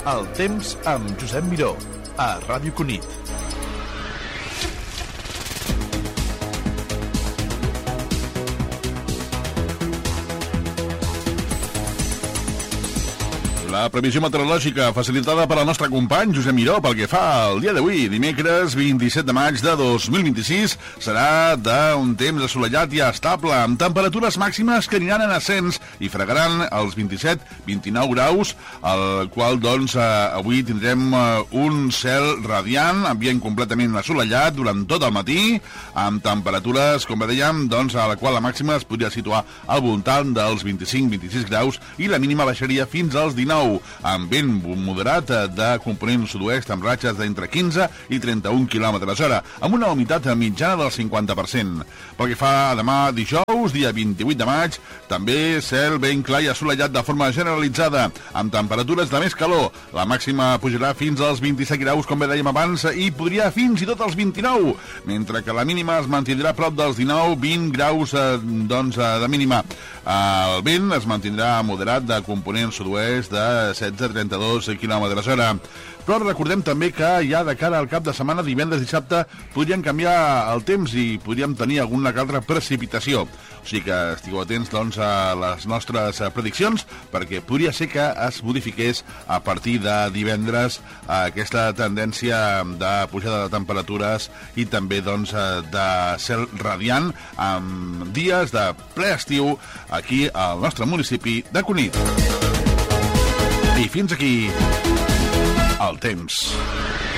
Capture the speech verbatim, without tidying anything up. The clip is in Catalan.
El temps amb Josep Miró, a Ràdio Cunit. La previsió meteorològica facilitada per al nostre company Josep Miró pel que fa al dia d'avui, dimecres vint-i-set de maig de dos mil vint-i-sis, serà d'un temps assolellat i estable, amb temperatures màximes que aniran en ascens i fregaran els vint-i-set vint i-nou graus, el qual, doncs, eh, avui tindrem eh, un cel radiant, ambient completament assolellat durant tot el matí, amb temperatures, com dèiem, doncs, a la qual la màxima es podria situar al voltant dels vint-i-cinc vint-i-sis graus i la mínima baixaria fins als dinou, amb vent moderat de component sud-oest amb ratxes d'entre quinze i trenta-un quilòmetres hora, amb una humitat mitjana del cinquanta per cent. Pel que fa a demà dijous, dia vint-i-vuit de maig, també cel ben clar i assolellat de forma generalitzada, amb temperatures de més calor. La màxima pujarà fins als vint-i-set graus, com bé dèiem abans, i podria fins i tot als vint-i-nou, mentre que la mínima es mantindrà a prop dels dinou vint graus eh, doncs, eh, de mínima. El vent es mantindrà moderat de component sud-oest de setze a trenta-dos quilòmetres hora. Però recordem també que ja de cara al cap de setmana, divendres i dissabte, podrien canviar el temps i podríem tenir alguna altra precipitació. O sigui que estigueu atents, doncs, a les nostres prediccions, perquè podria ser que es modifiqués a partir de divendres aquesta tendència de pujada de temperatures i també, doncs, de cel radiant amb dies de ple estiu aquí al nostre municipi de Cunit. I fins aquí el temps.